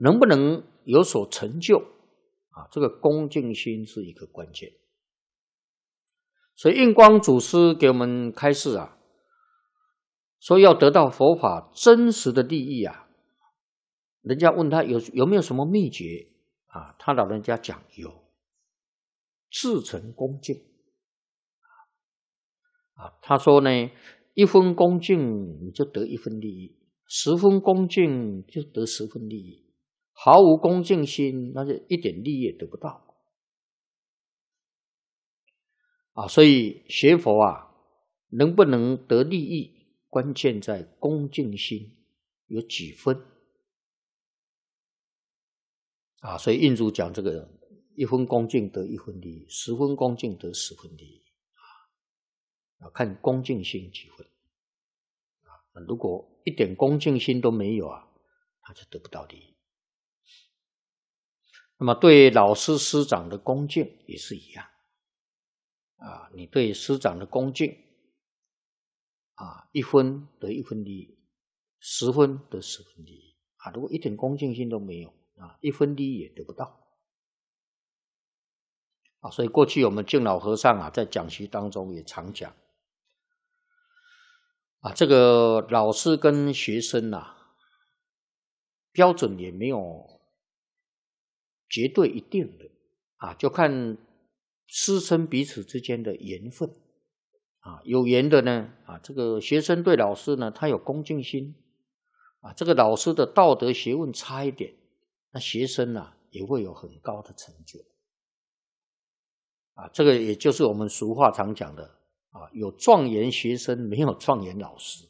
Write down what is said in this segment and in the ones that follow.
能不能有所成就啊？这个恭敬心是一个关键。所以印光祖师给我们开示啊，说要得到佛法真实的利益啊，人家问他有没有什么秘诀啊？他老人家讲有，至诚恭敬啊。他说呢，1分恭敬你就得1分利益，10分恭敬就得10分利益，毫无恭敬心，那就一点利益也得不到啊。所以学佛啊，能不能得利益，关键在恭敬心有几分啊。所以印祖讲这个1分恭敬得1分利益，10分恭敬得10分利益啊，看恭敬心几分啊。如果一点恭敬心都没有啊，他就得不到利益。那么对老师师长的恭敬也是一样啊，你对师长的恭敬啊，1分得1分利益，10分得10分利益啊。如果一点恭敬心都没有啊，1分利益也得不到啊。所以过去我们敬老和尚啊，在讲习当中也常讲啊，这个老师跟学生啊，标准也没有绝对一定的啊，就看师生彼此之间的缘分啊。有缘的呢啊，这个学生对老师呢，他有恭敬心啊，这个老师的道德学问差一点，那学生啊也会有很高的成就啊。这个也就是我们俗话常讲的啊，有状元学生，没有状元老师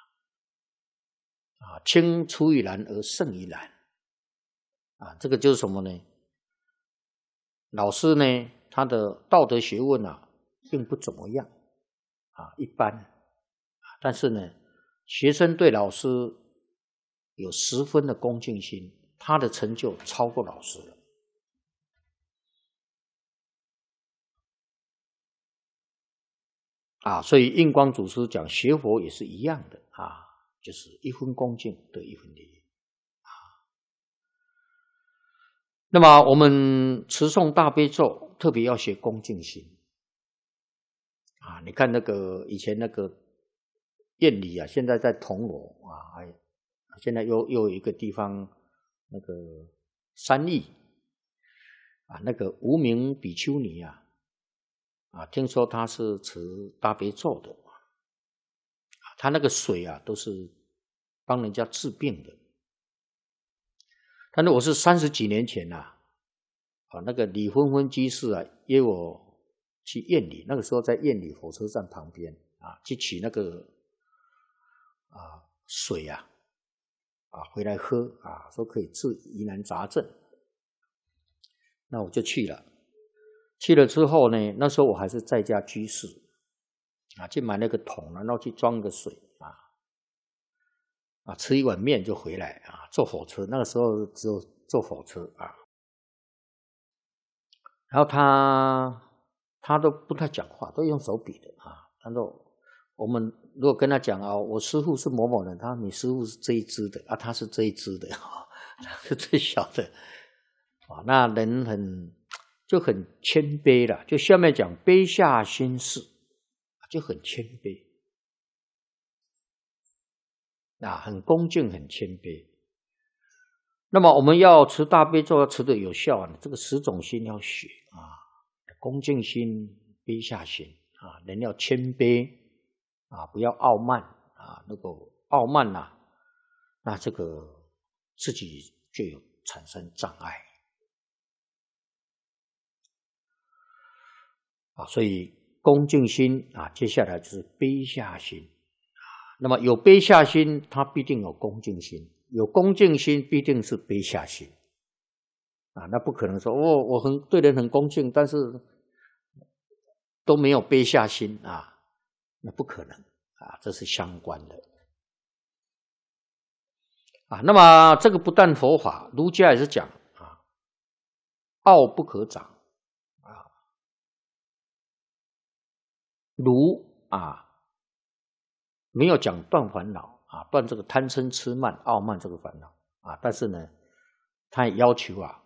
啊，青出于蓝而胜于蓝啊。这个就是什么呢？老师呢，他的道德学问啊，并不怎么样啊，一般。但是呢，学生对老师有10分的恭敬心，他的成就超过老师了啊。所以印光祖师讲学佛也是一样的啊，就是1分恭敬得1分利益。那么我们持诵大悲咒，特别要学恭敬心啊。你看那个以前那个宴礼啊，现在在铜锣啊，现在又有一个地方那个三义啊，那个无名比丘尼啊，听说他是持大悲咒的啊，他那个水啊都是帮人家治病的。但是我是30几年前那个李芬芬居士啊约我去燕里，那个时候在燕里火车站旁边啊，去取那个水回来喝啊，说可以治疑难杂症。那我就去了，去了之后呢，那时候我还是在家居士啊，去买那个桶，然后去装个水吃一碗面就回来啊，坐火车，那个时候只有坐火车啊。然后他都不太讲话，都用手比的啊。然后我们如果跟他讲我师父是某某人，他说你师父是这一支的啊，他是这一支的他是最小的那人就很谦卑了，就下面讲卑下心事，就很谦卑很恭敬，很谦卑。那么我们要持大悲咒，要持得有效这个10种心要学恭敬心、卑下心人要谦卑不要傲慢如果傲慢那这个自己就有产生障碍所以恭敬心接下来就是卑下心那么有卑下心，他必定有恭敬心，有恭敬心必定是卑下心那不可能说我对人很恭敬，但是都没有卑下心那不可能这是相关的那么这个不但佛法，儒家也是讲傲不可长儒没有讲断烦恼断这个贪嗔痴慢傲慢这个烦恼但是呢他也要求啊，